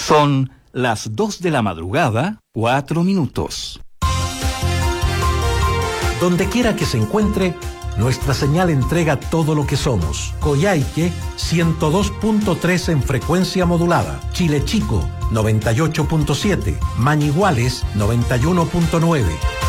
Son las 2 de la madrugada, 4 minutos. Donde quiera que se encuentre, nuestra señal entrega todo lo que somos. Coyhaique, 102.3 en frecuencia modulada. Chile Chico, 98.7. Mañiguales, 91.9.